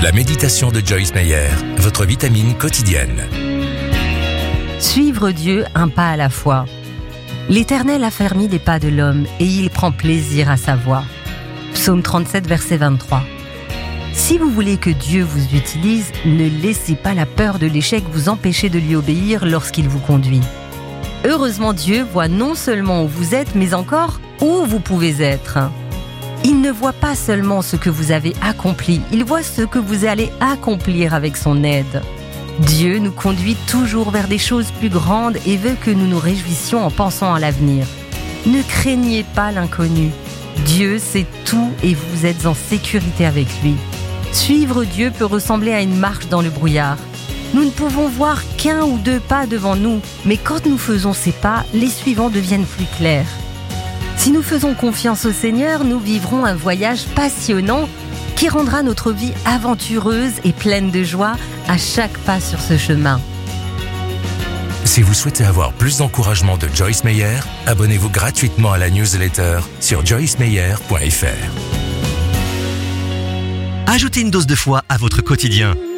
La méditation de Joyce Meyer, votre vitamine quotidienne. Suivre Dieu un pas à la fois. L'Éternel a fermi les pas de l'homme et il prend plaisir à sa voix. Psaume 37, verset 23. Si vous voulez que Dieu vous utilise, ne laissez pas la peur de l'échec vous empêcher de lui obéir lorsqu'il vous conduit. Heureusement, Dieu voit non seulement où vous êtes, mais encore où vous pouvez être. Il ne voit pas seulement ce que vous avez accompli, il voit ce que vous allez accomplir avec son aide. Dieu nous conduit toujours vers des choses plus grandes et veut que nous nous réjouissions en pensant à l'avenir. Ne craignez pas l'inconnu. Dieu sait tout et vous êtes en sécurité avec lui. Suivre Dieu peut ressembler à une marche dans le brouillard. Nous ne pouvons voir qu'un ou deux pas devant nous, mais quand nous faisons ces pas, les suivants deviennent plus clairs. Si nous faisons confiance au Seigneur, nous vivrons un voyage passionnant qui rendra notre vie aventureuse et pleine de joie à chaque pas sur ce chemin. Si vous souhaitez avoir plus d'encouragement de Joyce Meyer, abonnez-vous gratuitement à la newsletter sur joycemeyer.fr. Ajoutez une dose de foi à votre quotidien.